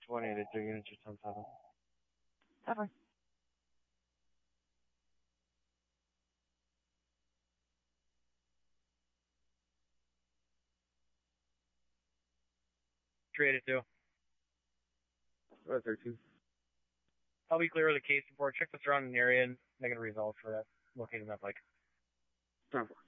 2083 units or 10-7. Definitely. About 13. I'll be clear with the case report. Check the surrounding area and make a result for that. Located in that lake. 10-4.